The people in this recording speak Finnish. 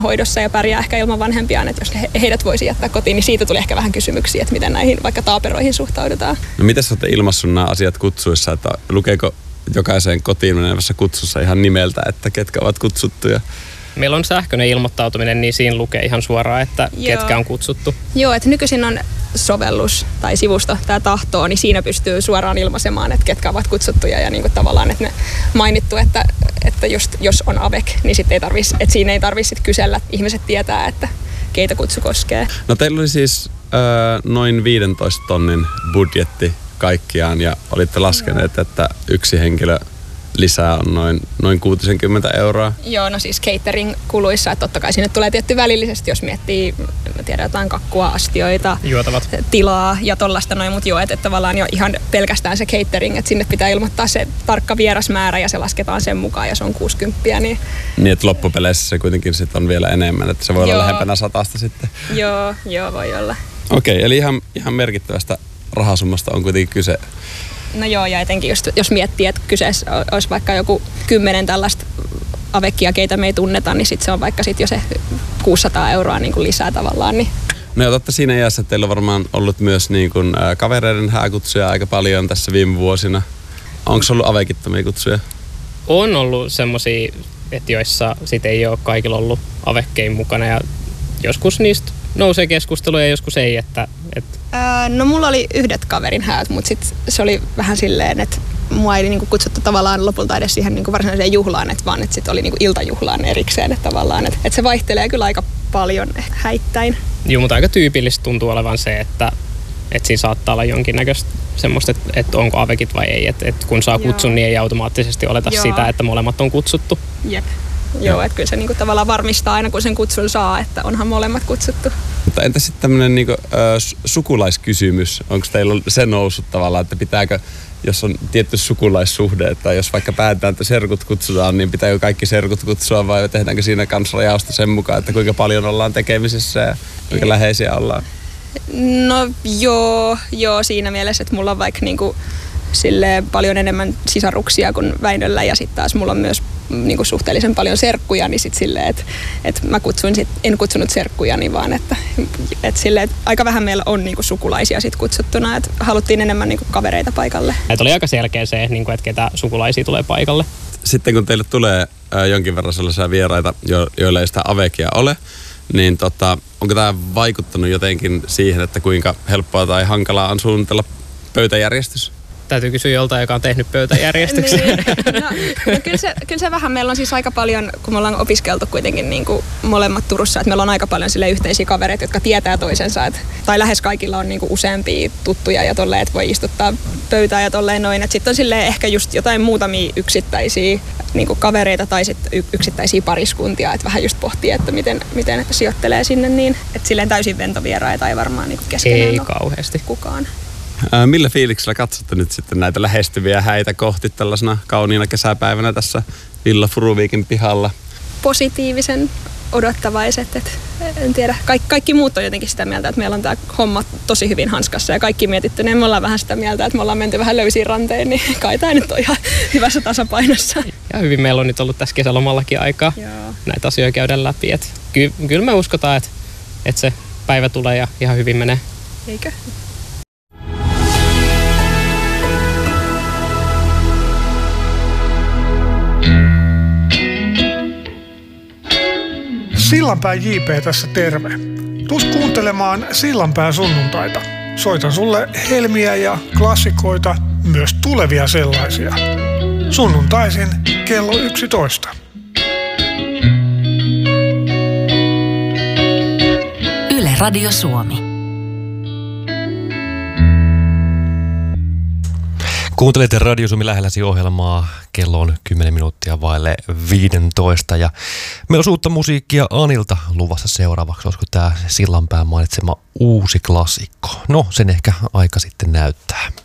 hoidossa ja pärjää ehkä ilman vanhempiaan, että jos heidät voisi jättää kotiin, niin siitä tuli ehkä vähän kysymyksiä, että miten näihin vaikka taaperoihin suhtaudutaan. No miten sä olette ilmaissut nämä asiat kutsuissa, että lukeeko jokaiseen kotiin menevässä kutsussa ihan nimeltä, että ketkä ovat kutsuttuja? Meillä on sähköinen ilmoittautuminen, niin siinä lukee ihan suoraan, että ketkä on kutsuttu. Joo, että nykyisin on sovellus tai sivusto, tämä Tahtoo, niin siinä pystyy suoraan ilmaisemaan, että ketkä ovat kutsuttuja ja niin kuin tavallaan, että ne mainittu, että just, jos on AVEC, niin sit siinä ei tarvitse kysellä, ihmiset tietää, että keitä kutsu koskee. No teillä oli siis noin 15 tonnin budjetti kaikkiaan ja olitte laskeneet, että yksi henkilö lisää on noin 60 €. Joo, no siis catering-kuluissa, että totta kai sinne tulee tietty välillisesti, jos miettii, jotain kakkua, astioita, juotavat, tilaa ja tollaista noin, mutta joo, että tavallaan jo ihan pelkästään se catering, että sinne pitää ilmoittaa se tarkka vierasmäärä ja se lasketaan sen mukaan ja se on 60. Niin että loppupeleissä se kuitenkin sit on vielä enemmän, että se voi olla lähempänä 100 sitten. Joo, voi olla. Okei, eli ihan merkittävästä rahasummasta on kuitenkin kyse. No joo, ja etenkin jos miettii, että kyseessä olisi vaikka joku 10 tällaista avekkia, keitä me ei tunneta, niin sitten se on vaikka sit jo se 600 € niin kuin lisää tavallaan. Niin. No ja totta siinä iässä, että teillä on varmaan ollut myös niin kuin kavereiden hääkutsuja aika paljon tässä viime vuosina. Onko ollut avekittomia kutsuja? On ollut semmosia, että joissa sit ei ole kaikilla ollut avekkein mukana ja joskus niistä nousee keskusteluja ja joskus ei, No mulla oli yhdet kaverin häät, mutta sit se oli vähän silleen, että mua ei niinku kutsuttu tavallaan lopulta edes siihen niinku varsinaiseen juhlaan, vaan että sit oli niinku iltajuhlaan erikseen, että tavallaan, että se vaihtelee kyllä aika paljon häittäin. Joo, mutta aika tyypillistä tuntuu olevan se, että siinä saattaa olla jonkinnäköistä semmoista, että onko avekit vai ei, että kun saa kutsun, niin ei automaattisesti oleta sitä, että molemmat on kutsuttu. Jep. Joo, että kyllä se niinku tavallaan varmistaa aina, kun sen kutsun saa, että onhan molemmat kutsuttu. Mutta entä sitten tämmöinen niinku, sukulaiskysymys? Onko teillä se noussut tavallaan, että pitääkö, jos on tietty sukulaissuhde, että jos vaikka päätetään, että serkut kutsutaan, niin pitääkö kaikki serkut kutsua vai tehdäänkö siinä kanssa rajausta sen mukaan, että kuinka paljon ollaan tekemisissä ja kuinka läheisiä ollaan? No joo, siinä mielessä, että mulla on vaikka niinku silleen paljon enemmän sisaruksia kuin Väinöllä ja sitten taas mulla on myös niinku suhteellisen paljon serkkuja, niin sitten silleen, että mä en kutsunut serkkujani, vaan että silleen, että aika vähän meillä on niinku sukulaisia sit kutsuttuna, että haluttiin enemmän niinku kavereita paikalle. Että oli aika selkeä se, että ketä sukulaisia tulee paikalle. Sitten kun teille tulee jonkin verran sellaisia vieraita, joilla ei sitä avekia ole, niin onko tämä vaikuttanut jotenkin siihen, että kuinka helppoa tai hankalaa on suunnitella pöytäjärjestys? Täytyy kysyä joltain, joka on tehnyt pöytäjärjestyksen. No kyllä se vähän, meillä on siis aika paljon, kun me ollaan opiskeltu kuitenkin niin kuin molemmat Turussa, että meillä on aika paljon sille yhteisiä kavereita, jotka tietää toisensa, tai lähes kaikilla on niin kuin useampia tuttuja ja tolleen, että voi istuttaa pöytää ja tolleen noin. Sitten on silleen ehkä just jotain muutamia yksittäisiä niin kuin kavereita tai sitten yksittäisiä pariskuntia, että vähän just pohtii, että miten sijoittelee sinne niin, että silleen täysin ventovieraita ei varmaan niin kuin keskenään ei kauheasti kukaan. Millä fiiliksellä katsotte nyt sitten näitä lähestyviä häitä kohti tällaisena kauniina kesäpäivänä tässä Villa Furuviikin pihalla? Positiivisen odottavaiset, että en tiedä. Kaikki muut on jotenkin sitä mieltä, että meillä on tämä homma tosi hyvin hanskassa ja kaikki mietitty, niin me ollaan vähän sitä mieltä, että me ollaan menty vähän löysiin ranteen, niin kai tämä nyt on ihan hyvässä tasapainossa. Ja hyvin meillä on nyt ollut tässä kesälomallakin aikaa näitä asioita käydä läpi. Kyllä me uskotaan, että se päivä tulee ja ihan hyvin menee. Eikö? Sillanpään JP tässä terve. Tuus kuuntelemaan Sillanpään sunnuntaita. Soitan sulle helmiä ja klassikoita, myös tulevia sellaisia. Sunnuntaisin kello 11. Yle Radio Suomi. Kuuntelette Radio Suomi lähelläsi ohjelmaa. Kello on 10 minuuttia vaille 15 ja meillä on uutta musiikkia Anilta luvassa seuraavaksi. Olisiko tämä Sillanpään mainitsema uusi klassikko? No, sen ehkä aika sitten näyttää.